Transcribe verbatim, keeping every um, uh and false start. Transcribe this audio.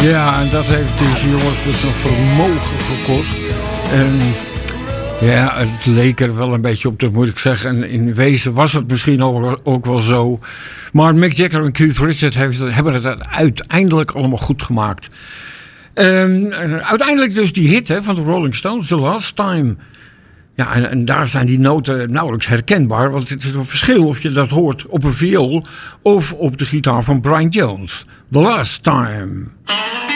Ja, en dat heeft deze jongens dus een vermogen gekost. En ja, het leek er wel een beetje op, dat moet ik zeggen. En in wezen was het misschien ook, ook wel zo. Maar Mick Jagger en Keith Richards heeft, hebben het uiteindelijk allemaal goed gemaakt. Um, uiteindelijk dus die hit hè, van de Rolling Stones, The Last Time. Ja, en, en daar zijn die noten nauwelijks herkenbaar. Want het is een verschil of je dat hoort op een viool of op de gitaar van Brian Jones. The Last Time.